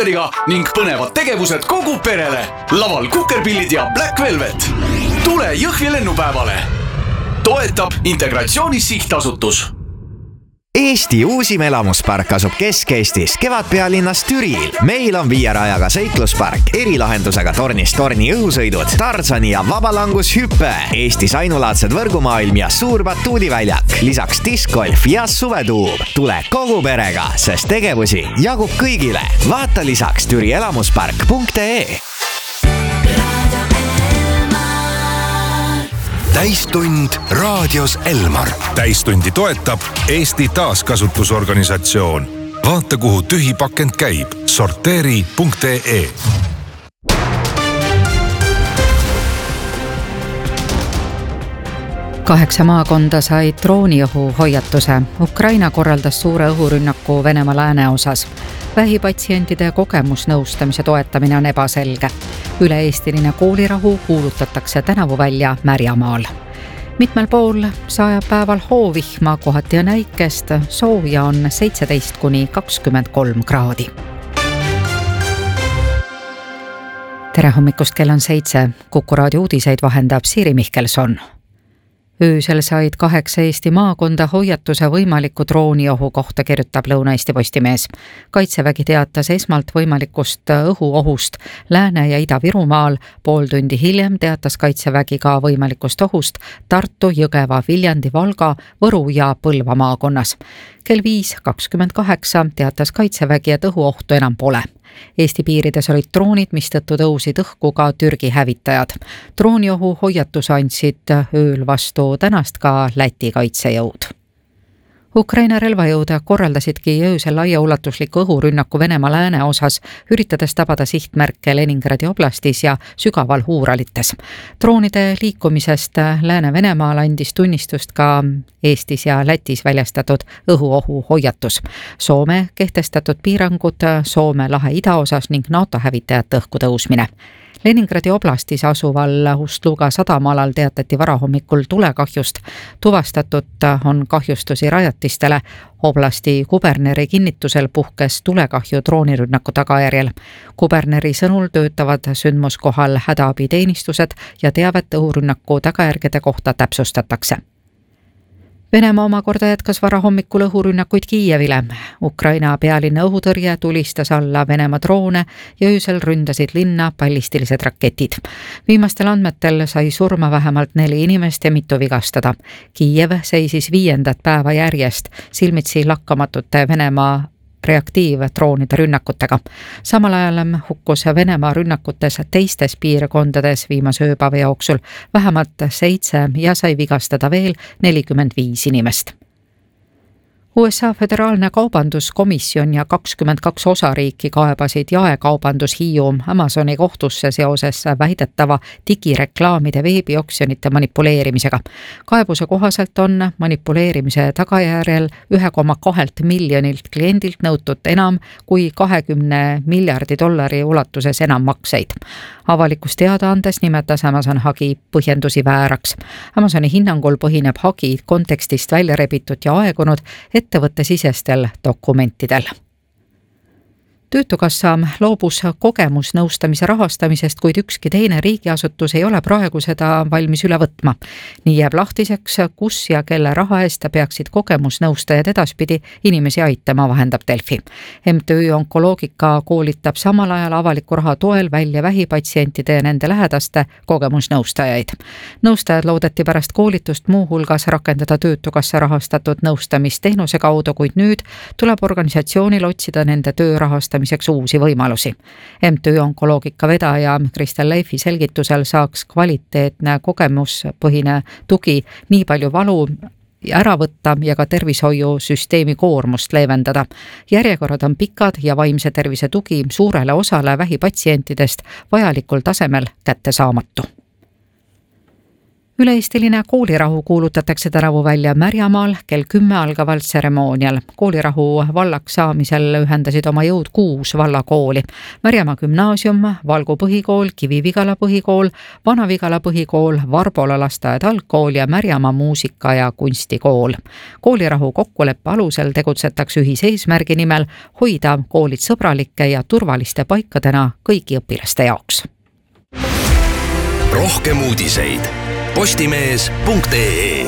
ning põnevad tegevused kogu perele. Laval Kukerpillid ja Black Velvet. Tule Jõhvi lennupäevale. Toetab Integratsiooni Sihtasutus. Eesti uusim elamuspark asub Kesk-Eestis, Kevadpealinnas Türil. Meil on 5 rajaga seikluspark, erilahendusega tornist torni õhusõidud, Tarzani ja vabalangushüppe, Eestis ainulaadsed võrgumaailm ja suur batuudiväljak, lisaks diskgolf ja suvetuub. Tule kogu perega, sest tegevusi jagub kõigile. Vaata lisaks türielamuspark.ee. Täistund raadios Elmar. Täistundi toetab Eesti Taaskasutusorganisatsioon. Vaata, kuhu tühi pakend käib. Sorteeri.ee. Kaheksa maakonda said drooniõhu hoiatuse. Ukraina korraldas suure õhurünnaku Venemaa lääneosas. Vähipatsientide kogemusnõustamise toetamine on ebaselge. Üle-eestiline koolirahu kuulutatakse tänavu välja Märjamaal. Mitmel pool sajab päeval hoovihma, kohati on äikest, sooja on 17–23 kraadi. Tere hommikust, kell on 7. Kuku raadio uudiseid vahendab Siiri Mihkelson. Öösel said 8 Eesti maakonda hoiatuse võimaliku drooniohu kohta, kirjutab Lõuna-Eesti Postimees. Kaitsevägi teatas esmalt võimalikust õhuohust Lääne- ja Ida-Virumaal. Pool tundi hiljem teatas Kaitsevägi ka võimalikust ohust Tartu, Jõgeva, Viljandi, Valga, Võru ja Põlva maakonnas. Kell 5:28 teatas Kaitsevägi, et õhuohtu enam pole. Eesti piirides olid droonid, mistõttu tõusid õhku ka Türgi hävitajad. Drooniohu hoiatuse andsid ööl vastu tänast ka Läti kaitsejõud. Ukraina relvajõud korraldasidki öösel laiaulatusliku õhurünnaku Venemaa lääne osas, üritades tabada sihtmärke Leningradi oblastis ja sügaval Huuralites. Droonide liikumisest Lääne-Venemaal andis tunnistust ka Eestis ja Lätis väljastatud õhuohu hoiatus. Soome kehtestatud piirangud Soome lahe idaosas ning NATO hävitajate õhku tõusmine. Leningradi oblastis asuval Ust-Luga sadamalal teatati varahommikul tulekahjust. Tuvastatud on kahjustusi rajatistele. Oblasti kuberneri kinnitusel puhkes tulekahju droonirünnaku tagajärjel. Kuberneri sõnul töötavad sündmuskohal hädaabiteenistused ja teavet õhurünnaku tagajärgede kohta täpsustatakse. Venemaa omakorda jätkas varahommikul õhurünnakuid Kiievile. Ukraina pealinna õhutõrje tulistas alla Venemaa droone ja öösel ründasid linna ballistilised raketid. Viimastel andmetel sai surma vähemalt 4 inimest ja mitu vigastada. Kiiev seisis 5. päeva järjest silmitsi lakkamatute Venemaa reaktiivdroonide rünnakutega. Samal ajal hukkus Venemaa rünnakutes teistes piirkondades viimase ööpäeva jooksul vähemalt 7 ja sai vigastada veel 45 inimest. USA Föderaalne Kaubanduskomisjon ja 22 osariiki kaebasid jaekaubandus Hiiu Amazoni kohtusse seoses väidetava digireklaamide veebioksjonite manipuleerimisega. Kaebuse kohaselt on manipuleerimise tagajärjel 1,2 miljonilt kliendilt nõutud enam kui $20 miljardi ulatuses enammakseid. Avalikus teadaandes nimetas Amazon hagi põhjendusi vääraks. Amazoni hinnangul põhineb hagi kontekstist välja rebitud ja aegunud ettevõtte sisestel dokumentidel. Töötukassa loobus kogemusnõustamise rahastamisest, kuid ükski teine riigiasutus ei ole praegu seda valmis üle võtma. Nii jääb lahtiseks, kus ja kelle raha eest peaksid kogemusnõustajad edaspidi inimesi aitama, vahendab Delfi. MTÜ Onkoloogika koolitab samal ajal avaliku raha toel välja vähipatsientide ja nende lähedaste kogemusnõustajaid. Nõustajad loodeti pärast koolitust muuhulgas rakendada Töötukassa rahastatud nõustamisteenuse kaudu, kuid nüüd tuleb organisatsioonil otsida nende töö rahastamiseks uusi võimalusi. MTÜ Onkoloogika vedaja Kristel Leifi selgitusel saaks kvaliteetne kogemuspõhine tugi nii palju valu ära võtta ja ka tervishoiusüsteemi koormust leevendada. Järjekorrad on pikad ja vaimse tervise tugi suurele osale vähipatsientidest vajalikul tasemel kättesaamatu. Üle-eestiline koolirahu kuulutatakse tänavu välja Märjamaal kell 10 algaval tseremoonial. Koolirahu vallaks saamisel ühendasid oma jõud 6 vallakooli. Märjamaa gümnaasium, Valgu põhikool, Kivi-Vigala põhikool, Vana-Vigala põhikool, Varbola lasteaed algkool ja Märjamaa muusika- ja kunstikool. Koolirahu kokkuleppe alusel tegutsetakse ühise eesmärgi nimel hoida koolid sõbralike ja turvaliste paikadena kõigi õpilaste jaoks. Rohkem uudiseid postimees.ee.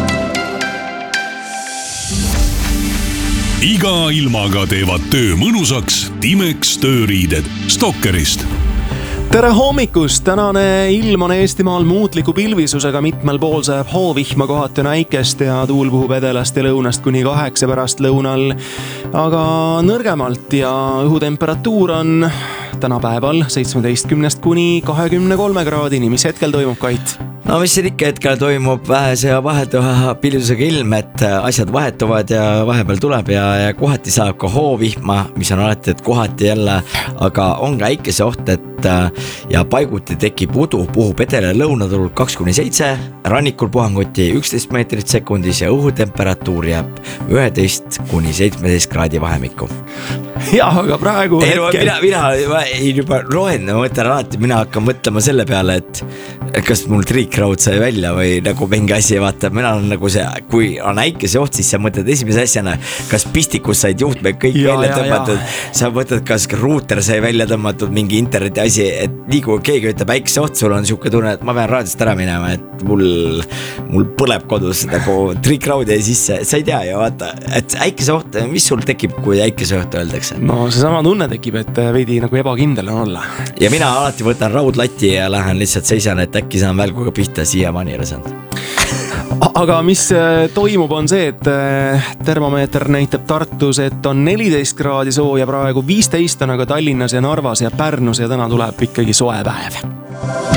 Iga ilmaga teevad töö mõnusaks Timex tööriided Stokkerist. Tere hommikust! Tänane ilm on Eestimaal muutliku pilvisusega, mitmel pool sajab hoovihma, kohati on äikest ja tuul puhub edelast ja lõunast kuni 8 pärast lõunal, aga nõrgemalt ja õhutemperatuur on tänapäeval 17 kuni 23 kraadini. Mis hetkel toimub, Kait? No mis siin ikka hetkel toimub, vähese ja vahetuva pilvisusega ilm, et asjad vahetuvad ja vahepeal tuleb ja kohati saab ka hoovihma, mis on alati, et kohati jälle, aga on ka äikese oht, et ja paiguti tekib udu, puhub edele lõunaturul 2-7, rannikul puhanguti 11 meetrit sekundis ja õhutemperatuur jääb 11-17 kraadi vahemikku. Jah, aga praegu hetkel... Mina juba loen, mõtlen alati, mina hakkan mõtlema selle peale, et kas mul triikraud sai välja või nagu mingi asi, vaata, mina olen nagu see, kui on äikese oht, siis sa mõtled esimese asjana, kas pistikus said juhtmed kõik välja tõmmatud, sa mõtled, kas ruuter sai välja tõmmatud, mingi interneti asi, et nii kui keegi ütleb äikese oht, sul on siuke tunne, et ma pean raadiost ära minema, et mul põleb kodus nagu triikraud jäi sisse, sa ei tea ju, vaata, et äikese oht, mis sul tekib, kui äikese oht öeldakse? No see sama tunne tekib, et veidi nagu ebakindel on olla. Ja mina alati võtan raudlati ja lähen lihtsalt seisan, et äkki saan välguga pihta siia maniresand. Aga mis toimub on see, et termomeeter näitab Tartus, et on 14 kraadi sooja praegu, 15 on aga Tallinnas ja Narvas ja Pärnus ja täna tuleb ikkagi soe päev.